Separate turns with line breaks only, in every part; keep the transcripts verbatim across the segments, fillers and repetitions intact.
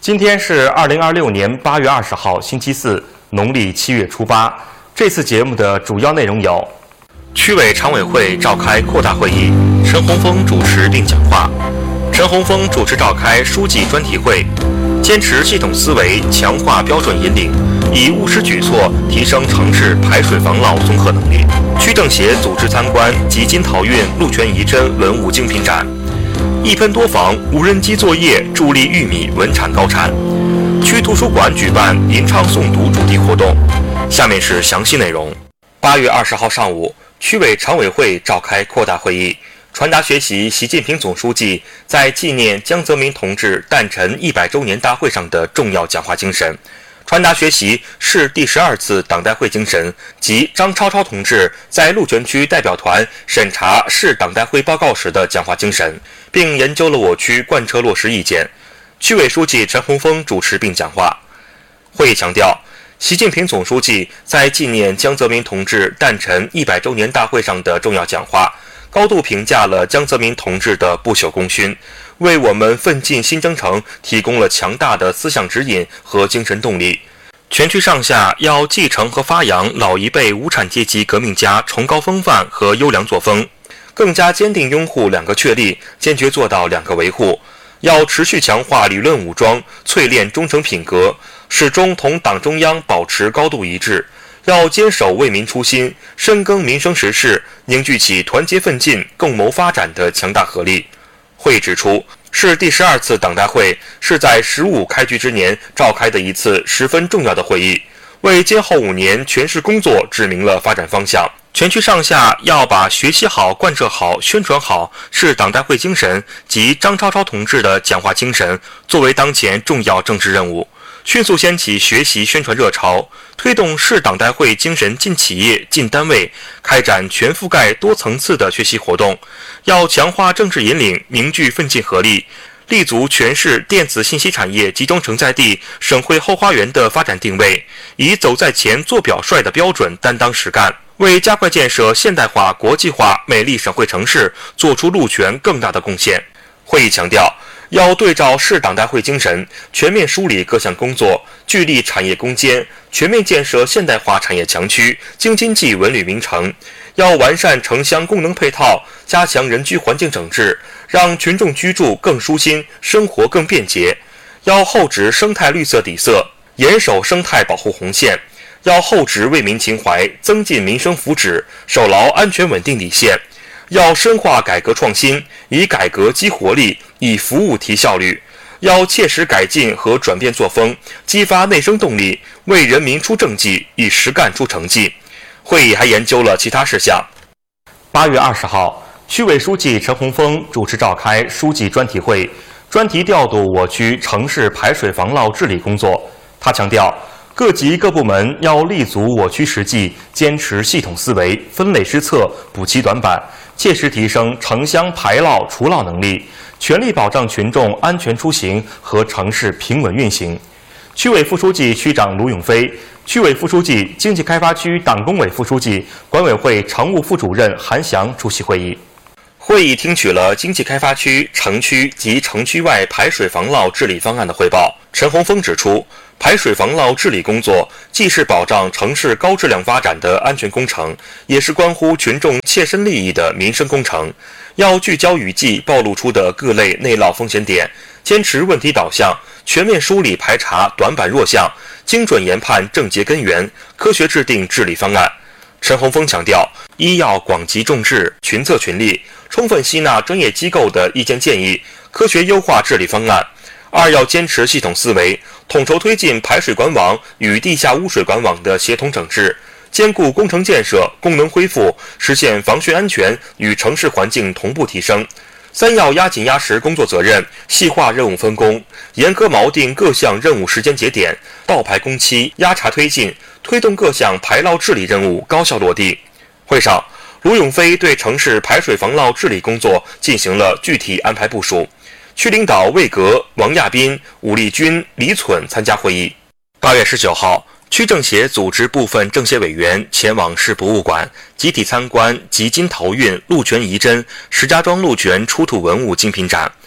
今天是二零二六年八月二十号，星期四，农历七月初八。这次节目的主要内容有：区委常委会召开扩大会议，陈洪峰主持并讲话。陈洪峰主持召开书记专题会，坚持系统思维，强化标准引领，以务实举措提升城市排水防涝综合能力。区政协组织参观集金陶运禄泉仪针文物精品展。一喷多防无人机作业助力玉米稳产高产。区图书馆举办吟唱诵读主题活动。下面是详细内容。八月二十号上午，区委常委会召开扩大会议，传达学习习近平总书记在纪念江泽民同志诞辰一百周年大会上的重要讲话精神，传达学习市第十二次党代会精神及张超超同志在禄泉区代表团审查市党代会报告时的讲话精神，并研究了我区贯彻落实意见。区委书记陈洪峰主持并讲话。会议强调，习近平总书记在纪念江泽民同志诞辰一百周年大会上的重要讲话，高度评价了江泽民同志的不朽功勋，为我们奋进新征程提供了强大的思想指引和精神动力。全区上下要继承和发扬老一辈无产阶级革命家崇高风范和优良作风，更加坚定拥护两个确立，坚决做到两个维护。要持续强化理论武装，淬炼忠诚品格，始终同党中央保持高度一致。要坚守为民初心，深耕民生实事，凝聚起团结奋进、共谋发展的强大合力。会议指出，市第十二次党代会是在十五开局之年召开的一次十分重要的会议，为今后五年全市工作指明了发展方向。全区上下要把学习好、贯彻好、宣传好市党代会精神及张超超同志的讲话精神作为当前重要政治任务，迅速掀起学习宣传热潮，推动市党代会精神进企业、进单位，开展全覆盖多层次的学习活动。要强化政治引领，凝聚奋进合力，立足全市电子信息产业集中承载地、省会后花园的发展定位，以走在前、做表率的标准担当实干，为加快建设现代化、国际化美丽省会城市做出禄泉更大的贡献。会议强调，要对照市党代会精神，全面梳理各项工作，聚力产业攻坚，全面建设现代化产业强区、京津冀文旅名城。要完善城乡功能配套，加强人居环境整治，让群众居住更舒心，生活更便捷。要厚植生态绿色底色，严守生态保护红线。要厚植为民情怀，增进民生福祉，守牢安全稳定底线。要深化改革创新，以改革激活力，以服务提效率。要切实改进和转变作风，激发内生动力，为人民出政绩，以实干出成绩。会议还研究了其他事项。八月二十号，区委书记陈洪峰主持召开书记专题会，专题调度我区城市排水防涝治理工作。他强调，各级各部门要立足我区实际，坚持系统思维，分类施策，补齐短板，切实提升城乡排涝除涝能力，全力保障群众安全出行和城市平稳运行。区委副书记、区长卢永飞，区委副书记、经济开发区党工委副书记、管委会常务副主任韩翔出席会议。会议听取了经济开发区、城区及城区外排水防涝治理方案的汇报。陈洪峰指出，排水防涝治理工作既是保障城市高质量发展的安全工程，也是关乎群众切身利益的民生工程。要聚焦雨季暴露出的各类内涝风险点，坚持问题导向，全面梳理排查短板弱项，精准研判症结根源，科学制定治理方案。陈洪峰强调，一要广集众智，群策群力，充分吸纳专业机构的意见建议，科学优化治理方案。二要坚持系统思维，统筹推进排水管网与地下污水管网的协同整治，兼顾工程建设、功能恢复，实现防汛安全与城市环境同步提升。三要压紧压实工作责任，细化任务分工，严格锚定各项任务时间节点，倒排工期，压查推进，推动各项排涝治理任务高效落地。会上，卢永飞对城市排水防涝治理工作进行了具体安排部署。区领导魏格、王亚斌、武立军、李存参加会议。八月十九号，区政协组织部分政协委员前往市博物馆集体参观集金陶运禄泉仪针石家庄禄泉出土文物精品展。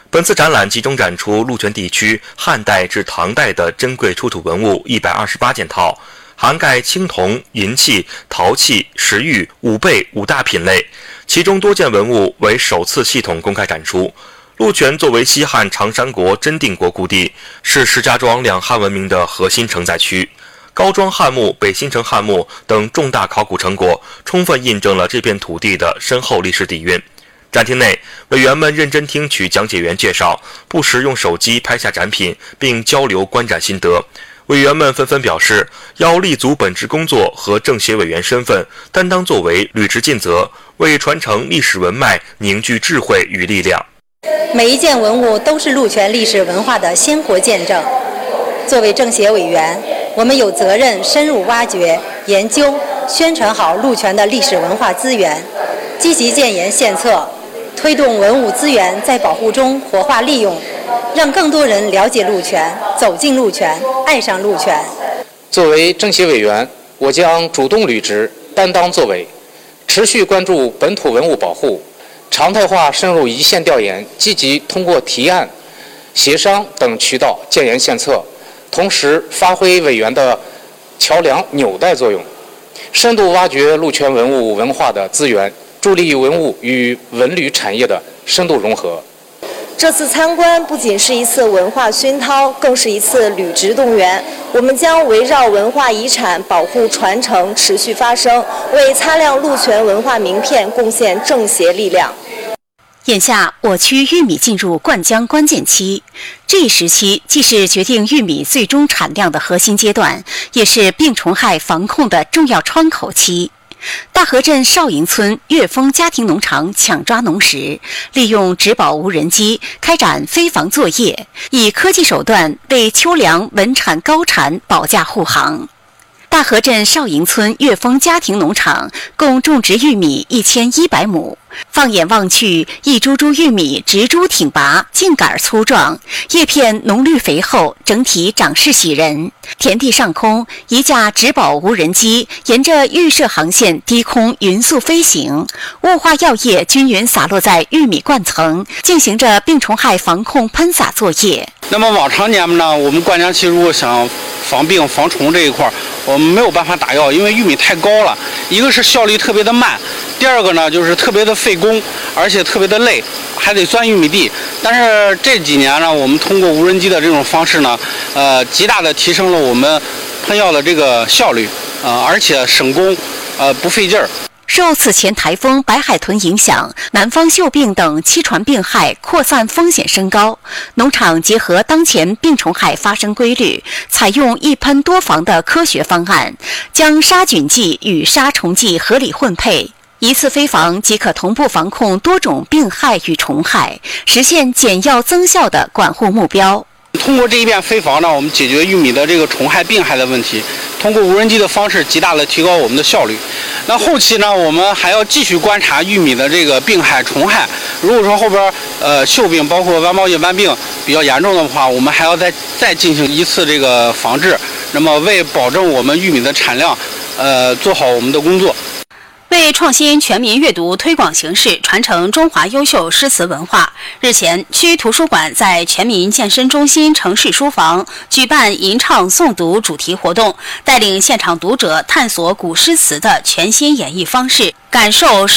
本次展览集中展出鹿泉地区汉代至唐代的珍贵出土文物一百二十八件套，涵盖青铜、银器、陶器、石玉、五贝五大品类，其中多件文物为首次系统公开展出。鹿泉作为西汉长山国真定国故地，是石家庄两汉文明的核心承载区。高庄汉墓、北新城汉墓等重大考古成果，充分印证了这片土地的深厚历史底蕴。展厅内，委员们认真听取讲解员介绍，不时用手机拍下展品，并交流观展心得。委员们纷纷表示，要立足本职工作和政协委员身份，担当作为，履职尽责，为传承历史文脉凝聚智慧与力量。
每一件文物都是鹿泉历史文化的鲜活见证。作为政协委员，我们有责任深入挖掘、研究、宣传好鹿泉的历史文化资源，积极建言献策，推动文物资源在保护中活化利用，让更多人了解鹿泉，走进鹿泉，爱上鹿泉。
作为政协委员，我将主动履职，担当作为，持续关注本土文物保护，常态化深入一线调研，积极通过提案、协商等渠道建言献策，同时发挥委员的桥梁纽带作用，深度挖掘鹿泉文物文化的资源，助力文物与文旅产业的深度融合。
这次参观不仅是一次文化熏陶，更是一次履职动员。我们将围绕文化遗产保护传承持续发声，为擦亮鹿泉文化名片贡献政协力量。
眼下，我区玉米进入灌浆关键期，这一时期既是决定玉米最终产量的核心阶段，也是病虫害防控的重要窗口期。大河镇少营村岳峰家庭农场抢抓农时，利用植保无人机开展飞防作业，以科技手段为秋粮稳产高产保驾护航。大河镇少营村岳峰家庭农场共种植玉米一千一百亩，放眼望去，一株株玉米直株挺拔，茎杆粗壮，叶片浓绿肥厚，整体长势喜人。田地上空，一架植保无人机沿着预设航线低空匀速飞行，雾化药液均匀洒落在玉米冠层，进行着病虫害防控喷洒作业。
那么往常年呢，我们灌浆期如果想防病防虫这一块，我们没有办法打药，因为玉米太高了，一个是效率特别的慢，第二个呢就是特别的费工，而且特别的累，还得钻玉米地。但是这几年呢，我们通过无人机的这种方式呢，呃，极大的提升了我们喷药的这个效率，呃，而且省工，呃，不费劲儿。
受此前台风白海豚影响，南方锈病等栖传病害扩散风险升高，农场结合当前病虫害发生规律，采用一喷多防的科学方案，将杀菌剂与杀虫剂合理混配，一次飞防即可同步防控多种病害与虫害，实现减药增效的管护目标。
通过这一遍飞防呢，我们解决玉米的这个虫害病害的问题，通过无人机的方式极大的提高我们的效率。那后期呢，我们还要继续观察玉米的这个病害虫害，如果说后边呃锈病包括弯苞叶斑病比较严重的话，我们还要再再进行一次这个防治，那么为保证我们玉米的产量呃做好我们的工作。
为创新全民阅读推广形式，传承中华优秀诗词文化，日前，区图书馆在全民健身中心城市书房举办吟唱诵读主题活动，带领现场读者探索古诗词的全新演绎方式，感受